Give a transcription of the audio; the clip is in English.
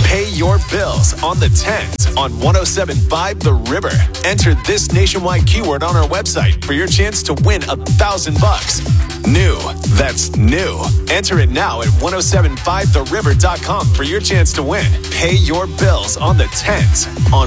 Pay your bills on the 10s on 107.5 The River. Enter this nationwide keyword on our website for your chance to win $1,000. New. That's new. Enter it now at 1075theriver.com for your chance to win. Pay your bills on the 10s on